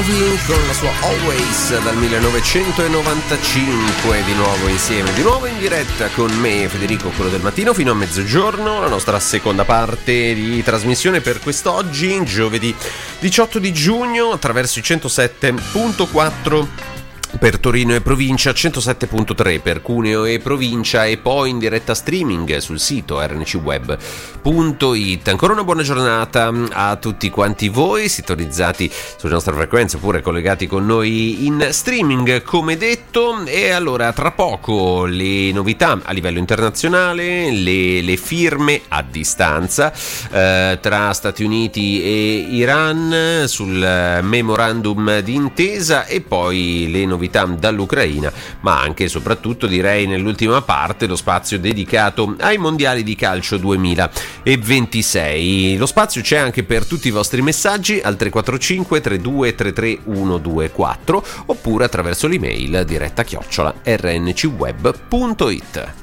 con la sua Always dal 1995, di nuovo insieme, di nuovo in diretta con me Federico, quello del mattino, fino a mezzogiorno, la nostra seconda parte di trasmissione per quest'oggi, giovedì 18 di giugno, attraverso i 107.4 per Torino e provincia, 107.3 per Cuneo e provincia, e poi in diretta streaming sul sito rncweb.it. Ancora una buona giornata a tutti quanti voi sintonizzati sulle nostre frequenze oppure collegati con noi in streaming, come detto. E allora, tra poco le novità a livello internazionale, le firme a distanza tra Stati Uniti e Iran sul memorandum d'intesa, e poi le novità dall'Ucraina, ma anche e soprattutto, direi nell'ultima parte, lo spazio dedicato ai mondiali di calcio 2026. Lo spazio c'è anche per tutti i vostri messaggi al 345 32 33 124 oppure attraverso l'email diretta @rncweb.it.